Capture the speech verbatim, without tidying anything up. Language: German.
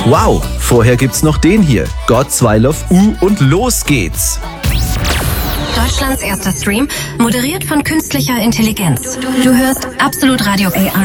Wow, vorher gibt's noch den hier. God's I Love U und los geht's. Deutschlands erster Stream, moderiert von künstlicher Intelligenz. Du hörst Absolut Radio A I.